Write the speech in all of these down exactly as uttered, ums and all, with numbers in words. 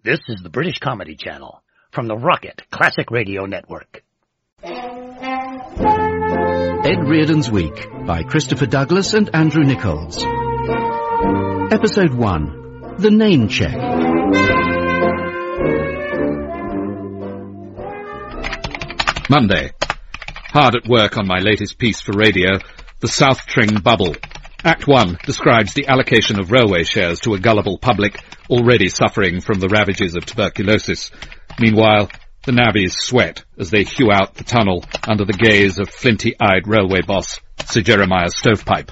This is the British Comedy Channel from the Rocket Classic Radio Network. Ed Reardon's Week by Christopher Douglas and Andrew Nichols. Episode one, The Name Check. Monday. Hard at work on my latest piece for radio, The South Tring Bubble. Act one describes the allocation of railway shares to a gullible public already suffering from the ravages of tuberculosis. Meanwhile, the navvies sweat as they hew out the tunnel under the gaze of flinty-eyed railway boss Sir Jeremiah Stovepipe.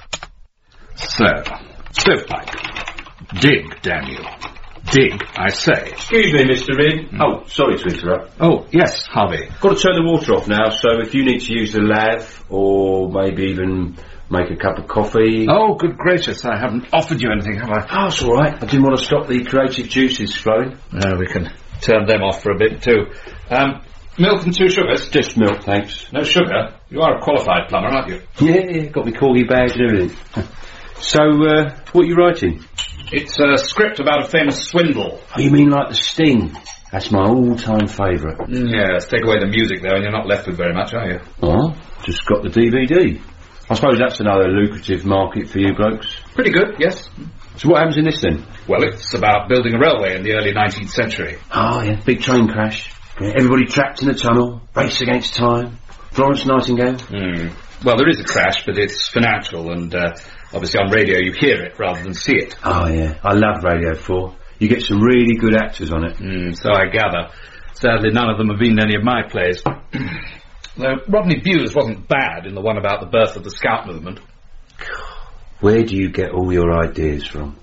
Sir, Stovepipe, dig, damn you. Dig, I say. Excuse me, Mister Reed. Mm. Oh, sorry to interrupt. Oh, yes, Harvey. Got to turn the water off now, so if you need to use the lav, or maybe even make a cup of coffee... Oh, good gracious, I haven't offered you anything, have I? Oh, it's all right. I didn't want to stop the creative juices flowing. No, we can turn them off for a bit, too. Um, milk and two sugars? Just milk, thanks. No sugar? You are a qualified plumber, aren't you? Yeah, yeah, got me corgi bags and everything. So, uh, what are you writing? It's a script about a famous swindle. Oh, you mean like The Sting? That's my all-time favourite. Mm, yes, take away the music there and you're not left with very much, are you? Oh, just got the D V D. I suppose that's another lucrative market for you blokes. Pretty good, yes. So what happens in this then? Well, it's about building a railway in the early nineteenth century. Oh, yeah, big train crash. Yeah, everybody trapped in the tunnel, race against time. Florence Nightingale. Mm. Well, there is a crash, but it's financial, and uh, obviously on radio you hear it rather than see it. Oh, yeah, I love Radio four. You get some really good actors on it. Mm, so I gather. Sadly, none of them have been in any of my plays. Though Rodney Bewes wasn't bad in the one about the birth of the Scout movement. Where do you get all your ideas from?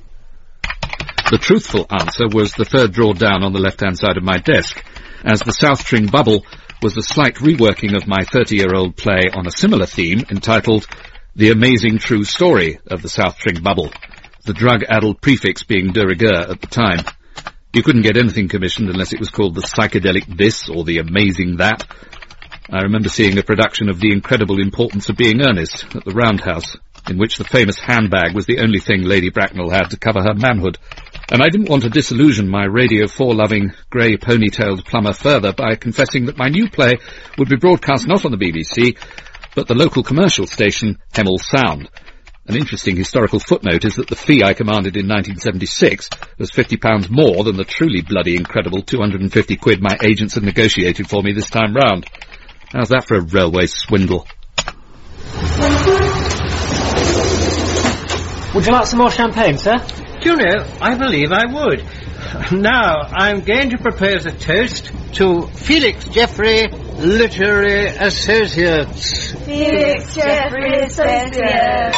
The truthful answer was the third drawer down on the left-hand side of my desk, as The South Tring Bubble was a slight reworking of my thirty-year-old play on a similar theme entitled The Amazing True Story of the South Tring Bubble, the drug-addled prefix being de rigueur at the time. You couldn't get anything commissioned unless it was called The Psychedelic This or The Amazing That. I remember seeing a production of The Incredible Importance of Being Earnest at the Roundhouse, in which the famous handbag was the only thing Lady Bracknell had to cover her manhood. And I didn't want to disillusion my Radio four-loving, grey ponytailed plumber further by confessing that my new play would be broadcast not on the B B C, but the local commercial station, Hemel Sound. An interesting historical footnote is that the fee I commanded in nineteen seventy-six was fifty pounds more than the truly bloody incredible two hundred and fifty quid my agents had negotiated for me this time round. How's that for a railway swindle? Would you like some more champagne, sir? Do you know, I believe I would. Now, I'm going to propose a toast to Felix Jeffrey Literary Associates. Felix Jeffrey Associates.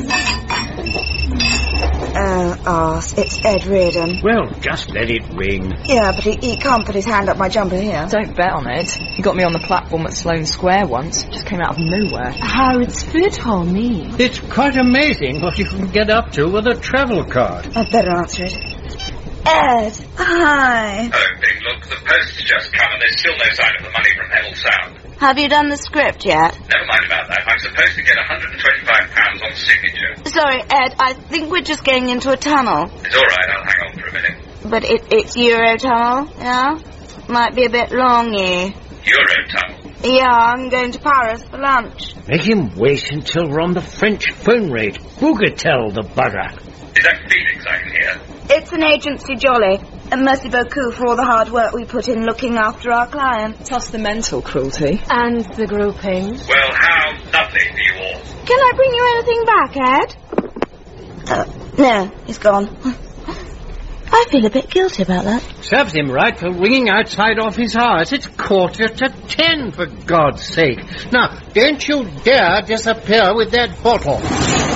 Oh, arse, it's Ed Reardon. Well, just let it ring. Yeah, but he, he can't put his hand up my jumper here. Don't bet on it. He got me on the platform at Sloane Square once. Just came out of nowhere. Howard's food hall me. It's quite amazing what you can get up to with a travel card. I'd better answer it. Ed, hi. Hello, Big Look. The post has just come and there's still no sign of the money from Hemel Sound. Have you done the script yet? Never mind about that. I'm supposed to get one hundred and twenty-five pounds on signature. Sorry, Ed, I think we're just getting into a tunnel. It's all right. I'll hang on for a minute. But it, it's Eurotunnel, yeah? Might be a bit longy. Eurotunnel? Yeah, I'm going to Paris for lunch. Make him wait until we're on the French phone rate. Bougatel, the bugger. Is that Felix I can hear? It's an agency jolly. And merci beaucoup for all the hard work we put in looking after our clients. Plus the mental cruelty. And the groping. Well, how lovely for you all. Can I bring you anything back, Ed? Uh, no, he's gone. I feel a bit guilty about that. Serves him right for ringing outside office hours. It's quarter to ten, for God's sake. Now, don't you dare disappear with that bottle.